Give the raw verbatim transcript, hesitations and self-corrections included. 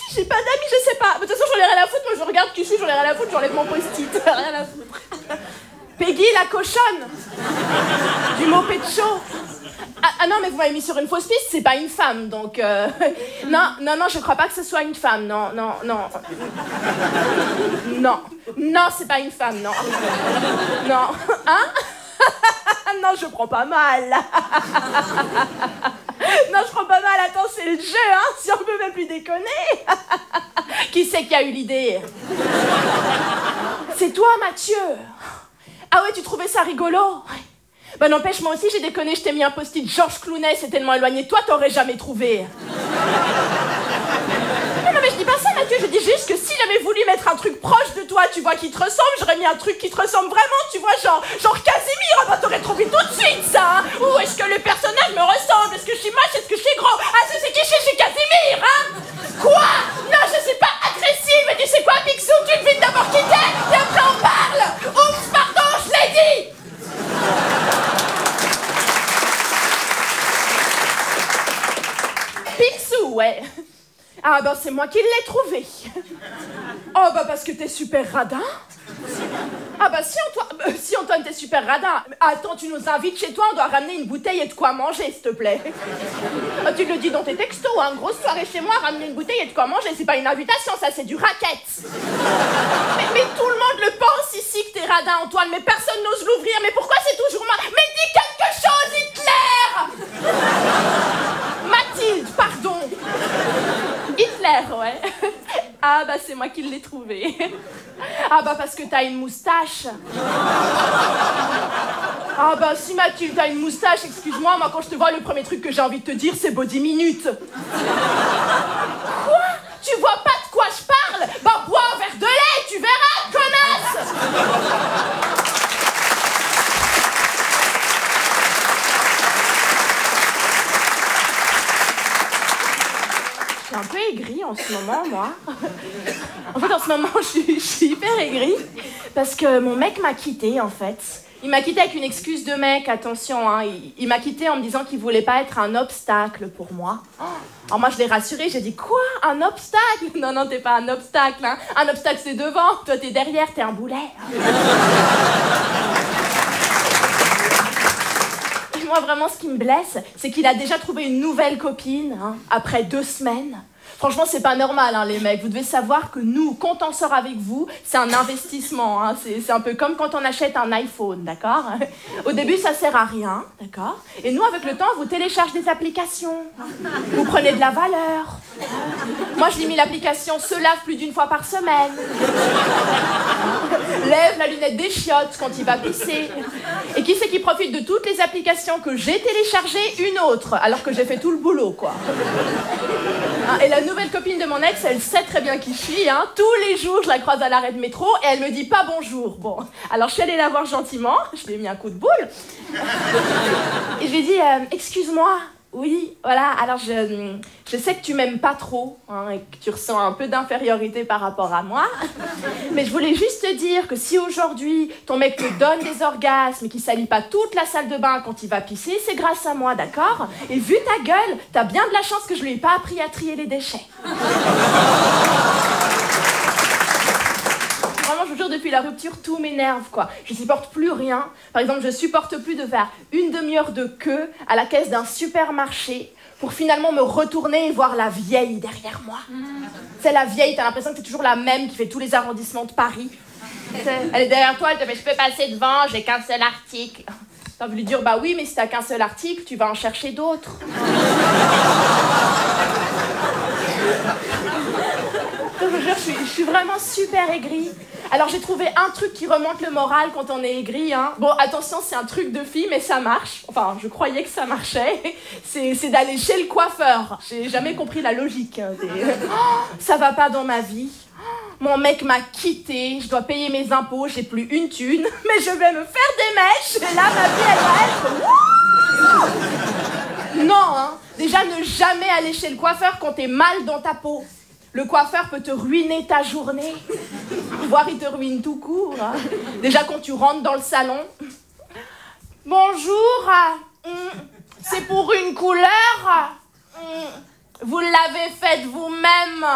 J'ai pas d'amis, je sais pas. De toute façon, j'en ai rien à foutre. Moi, je regarde qui je suis, j'en ai rien à foutre, j'enlève mon post-it. Rien à foutre. Peggy, la cochonne. Du mot pécho. Ah, ah non, mais vous m'avez mis sur une fausse piste, c'est pas une femme, donc... Euh... Non, non, non, je crois pas que ce soit une femme, non, non, non. Non, non, c'est pas une femme, non. Non, hein? Non, je prends pas mal. Non, je prends pas mal, attends, c'est le jeu, hein, si on peut même plus déconner. Qui c'est qui a eu l'idée? C'est toi, Mathieu. Ah ouais, tu trouvais ça rigolo? Bah n'empêche, moi aussi j'ai déconné, je t'ai mis un post-it Georges Clooney, c'est tellement éloigné de toi, t'aurais jamais trouvé. Non, non mais je dis pas ça, Mathieu, je dis juste que si j'avais voulu mettre un truc proche de toi, tu vois, qui te ressemble, j'aurais mis un truc qui te ressemble vraiment, tu vois, genre, genre Casimir, bah t'aurais trouvé tout de suite ça, hein. Ou est-ce que le personnage me ressemble? Est-ce que je suis moche? Est-ce que je suis gros? Ah, c'est c'est qui je suis Casimir, hein? Quoi? Non, je suis pas agressive, mais tu sais quoi, Picsou, tu devines d'abord qui t'es, et après on parle. Oups, pardon, je l'ai dit. Picsou, ouais. Ah bah c'est moi qui l'ai trouvé. Oh bah parce que t'es super radin. Ah bah si Antoine, euh, si Antoine t'es super radin. Attends, tu nous invites chez toi, on doit ramener une bouteille et de quoi manger, s'il te plaît. Ah, tu le dis dans tes textos, hein, grosse soirée chez moi, ramener une bouteille et de quoi manger, c'est pas une invitation, ça c'est du racket. Mais, mais tout le monde le pense ici que t'es radin, Antoine, mais personne n'ose l'ouvrir, mais pourquoi c'est toujours moi? Mais dis quelque chose, Hitler! Mathilde, pardon. Hitler, ouais. Ah bah c'est moi qui l'ai trouvé. Ah bah parce que t'as une moustache. Ah bah si Mathilde, t'as une moustache, excuse-moi, moi quand je te vois, le premier truc que j'ai envie de te dire, c'est body minute. Quoi? Tu vois pas de quoi je parle? Bah bois un verre de lait, tu verras, connasse. Je suis un peu aigrie en ce moment, moi. En fait, en ce moment, je suis, je suis hyper aigrie parce que mon mec m'a quittée, en fait. Il m'a quittée avec une excuse de mec, attention, hein. Il, il m'a quittée en me disant qu'il voulait pas être un obstacle pour moi. Alors moi, je l'ai rassuré, j'ai dit, quoi? Un obstacle? Non, non, t'es pas un obstacle, hein. Un obstacle, c'est devant. Toi, t'es derrière, t'es un boulet. Moi, vraiment, ce qui me blesse, c'est qu'il a déjà trouvé une nouvelle copine, hein, après deux semaines. Franchement, c'est pas normal, hein, les mecs. Vous devez savoir que nous, quand on sort avec vous, c'est un investissement. Hein. C'est, c'est un peu comme quand on achète un iPhone, d'accord? Au début, ça sert à rien, d'accord? Et nous, avec le temps, vous téléchargez des applications. Vous prenez de la valeur. Moi, je lui ai mis l'application se lave plus d'une fois par semaine. Lève la lunette des chiottes quand il va pisser. Et qui c'est qui profite de toutes les applications que j'ai téléchargées? Une autre, alors que j'ai fait tout le boulot, quoi. Et la nouvelle copine de mon ex, elle sait très bien qui je suis, hein. Tous les jours, je la croise à l'arrêt de métro et elle me dit pas bonjour. Bon, alors je suis allée la voir gentiment, je lui ai mis un coup de boule. Et je lui ai dit, euh, excuse-moi, oui, voilà, alors je, je sais que tu m'aimes pas trop, hein, et que tu ressens un peu d'infériorité par rapport à moi, mais je voulais juste te dire que si aujourd'hui ton mec te donne des orgasmes et qu'il salit pas toute la salle de bain quand il va pisser, c'est grâce à moi, d'accord? Et vu ta gueule, t'as bien de la chance que je lui ai pas appris à trier les déchets. Vraiment, je vous jure, depuis la rupture, tout m'énerve, quoi. Je supporte plus rien. Par exemple, je supporte plus de faire une demi-heure de queue à la caisse d'un supermarché pour finalement me retourner et voir la vieille derrière moi. Mmh. C'est la vieille, t'as l'impression que c'est toujours la même qui fait tous les arrondissements de Paris. Elle est derrière toi, elle te fait « je peux passer devant, j'ai qu'un seul article ». T'as voulu dire « bah oui, mais si t'as qu'un seul article, tu vas en chercher d'autres ». Je vous jure, je suis, je suis vraiment super aigrie. Alors j'ai trouvé un truc qui remonte le moral quand on est aigri, hein. Bon, attention, c'est un truc de fille, mais ça marche. Enfin, je croyais que ça marchait. C'est, c'est d'aller chez le coiffeur. J'ai jamais compris la logique. Hein, des... oh, ça va pas dans ma vie. Mon mec m'a quitté, je dois payer mes impôts, j'ai plus une thune, mais je vais me faire des mèches. Et là, ma vie, elle va être... Non, hein. Déjà, ne jamais aller chez le coiffeur quand t'es mal dans ta peau. Le coiffeur peut te ruiner ta journée, voire il te ruine tout court. Hein. Déjà quand tu rentres dans le salon, bonjour, c'est pour une couleur, vous l'avez faite vous-même.